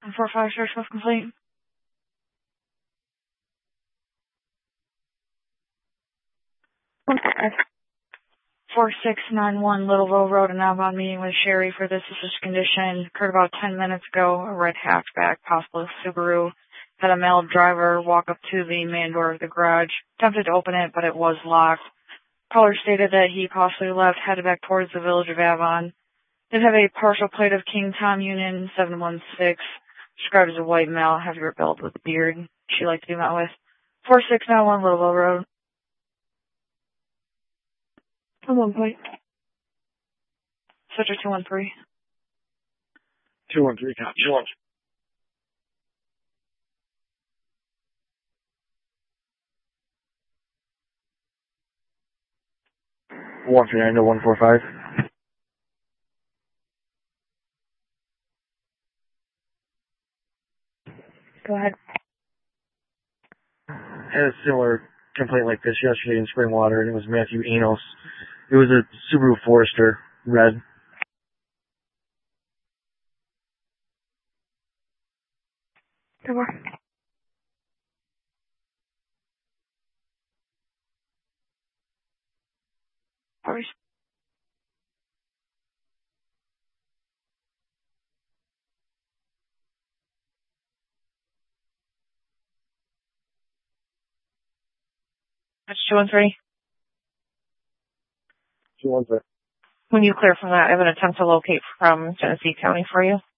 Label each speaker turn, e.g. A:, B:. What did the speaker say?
A: 145 search was complete.
B: Okay.
A: 4691 Littleville Road in Avon, meeting with Sherry for this assist condition. Occurred about 10 minutes ago. A red hatchback, possibly Subaru, had a male driver walk up to the main door of the garage. Attempted to open it, but it was locked. Caller stated that he possibly left, headed back towards the village of Avon. Did have a partial plate of King Tom Union 716. Described as a white male, heavier build with a beard. She liked to be met with. 4691 Littleville Road.
B: Come on, point.
A: Sector 213.
C: 213, copy. 213. One 39 to 145.
B: Go ahead.
C: Had a similar complaint like this yesterday in Springwater, and it was Matthew Enos. It was a Subaru Forester, red.
B: Come on.
A: Sorry. That's 213.
C: 213.
B: When you clear from that, I have an attempt to locate from Genesee County for you.